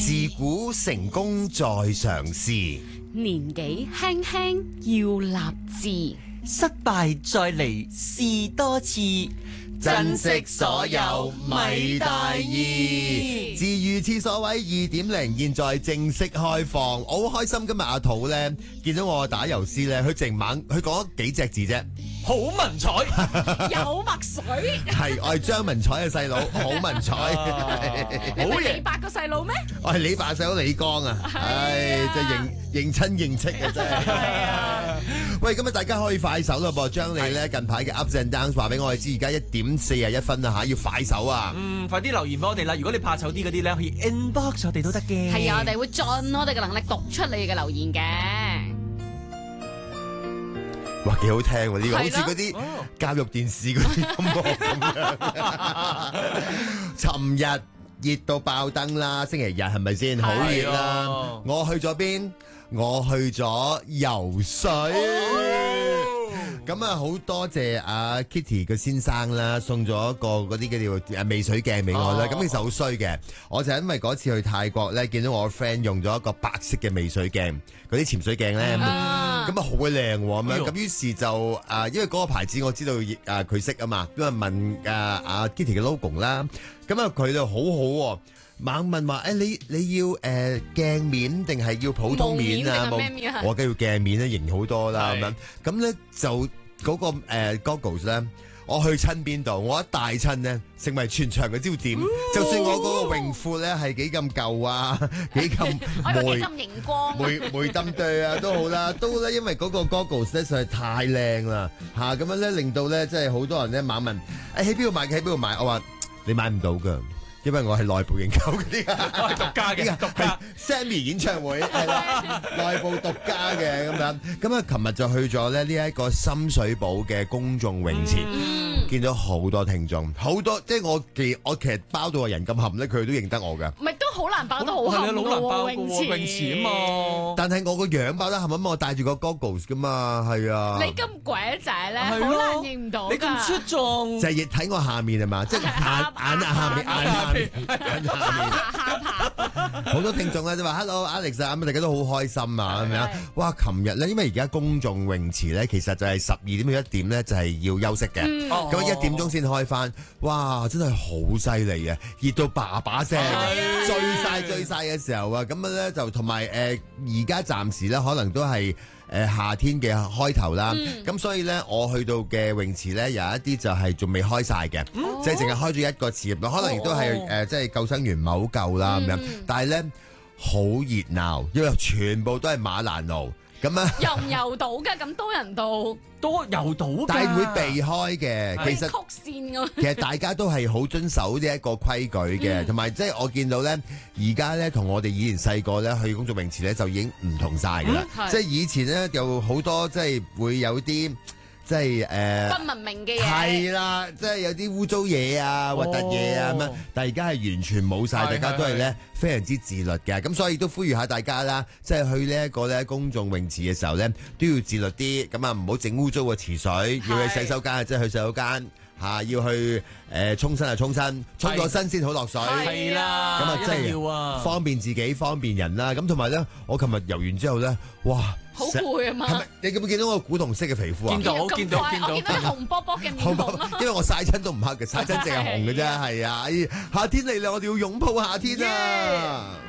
自古成功在嘗試， 年紀輕輕要立志， 失敗再嚟試多次， 珍惜所有米大意。自愈廁所位2.0現在正式開放，我好開心。今日阿土咧見到我打油詩咧，佢淨猛佢講咗幾隻字啫， 好文采， 有墨水。 係我係張文采嘅細佬，好文采。 你唔係李白個細佬咩？ 我係李白細佬李剛啊，唉，真係認親認戚啊，真係。喂，咁啊，大家可以快手咯噃，將你咧近排嘅 ups and downs 話俾我哋知，而家1:41啦嚇，要快手啊！ 快啲留言俾我哋啦！如果你怕醜啲嗰啲咧，可以 inbox 我哋都得嘅。 係啊，我哋會盡我哋嘅能力讀出你嘅留言嘅。 哇，幾好聽喎！呢個好似嗰啲教育電視嗰啲音樂咁樣。尋日熱到爆燈啦，星期日係咪先？好熱啦！我去咗邊？我去咗游水。咁啊，好多謝阿 Kitty 嘅先生啦，送咗一個嗰啲叫做微水鏡俾我啦。咁其實好衰嘅，我就因為嗰次去泰國咧，見到我個 friend 用咗一個白色嘅微水鏡，嗰啲潛水鏡咧，咁啊好鬼靚喎咁樣。咁於是就因為嗰個牌子我知道佢識啊嘛，咁啊問阿 Kitty 嘅 logo 啦，咁啊佢就好好喎。猛問話你要鏡面定係要普通面啊？我梗要鏡面咧，型好多啦咁樣。咁咧就嗰個goggles 咧，我去親邊度，我一戴親咧，成為全場嘅焦點。就算我嗰個泳褲咧係幾咁舊啊，幾咁梅登對啊都好啦，都咧因為嗰個 goggles 咧實在太靚啦嚇，咁樣咧令到咧即係好多人咧猛問喺邊度買嘅，喺邊度買？我話你買唔到㗎。因為我係內部認購嗰啲， 我係獨家嘅，獨家 Sammy 演唱會係啦，內部獨家嘅咁樣。咁啊，琴日就去咗咧呢一個深水埗嘅公眾泳池，見到好多聽眾，好多即係我其實包到個人咁冚咧，佢哋都認得我㗎。 唔係都好難包得好冚喎，泳池啊嘛。 但係我個樣包得冚啊嘛，我戴住個 goggles 㗎嘛，係啊。 你咁鬼仔咧，好難認唔到㗎。 你咁出眾， 就係睇我下面係嘛，即係眼下面眼下面。好多聽眾咧就話 Hello Alex 啊，咁大家都好開心啊咁樣。哇！琴日咧，因為而家公眾泳池咧，其實就係12點到1點咧，就係要休息嘅。咁1點鐘先開翻。哇！真係好犀利啊，熱到叭叭聲，追晒嘅時候啊，咁樣咧就同埋而家暫時咧可能都係夏天嘅開頭啦。咁所以咧，我去到嘅泳池咧有一啲就係仲未開晒嘅，即係淨係開咗一個池入，可能亦都係即係救生員唔係好夠啦咁樣。但係咧好熱鬧，因為全部都係馬蘭路咁啊。 游唔游到㗎？咁多人到都游到㗎， 但係會避開嘅。其實曲線㗎。 其實大家都係好遵守呢一個規矩嘅，同埋即係我見到咧，而家咧同我哋以前細個咧去公眾泳池咧就已經唔同晒㗎啦。即係以前咧有好多即係會有啲。即係不文明嘅嘢係啦，即係有啲污糟嘢啊、核突嘢啊咁樣，但係而家係完全冇晒，大家都係咧非常之自律嘅，咁所以都呼籲下大家啦，即係去呢一個咧公眾泳池嘅時候咧，都要自律啲，咁啊唔好整污糟個池水，要去洗手間即係去洗手間。要去沖身就沖身，沖咗身先好落水。 係啦， 咁啊真係方便自己，方便人啦。咁同埋咧，我琴日游完之後咧，哇， 好攰啊嘛。 係咪？你有冇見到我古銅色嘅皮膚啊？ 見到。 我見到紅卜卜嘅面孔咯。 因為我曬親都唔黑嘅，曬親淨係紅嘅啫。係啊，夏天嚟啦，我哋要擁抱夏天啊！